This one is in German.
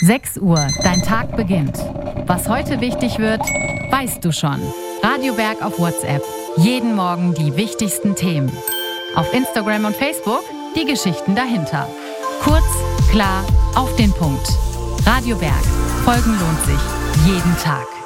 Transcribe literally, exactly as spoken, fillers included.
sechs Uhr, dein Tag beginnt. Was heute wichtig wird, weißt du schon. Radio Berg auf WhatsApp. Jeden Morgen die wichtigsten Themen. Auf Instagram und Facebook die Geschichten dahinter. Kurz, klar, auf den Punkt. Radio Berg. Folgen lohnt sich. Jeden Tag.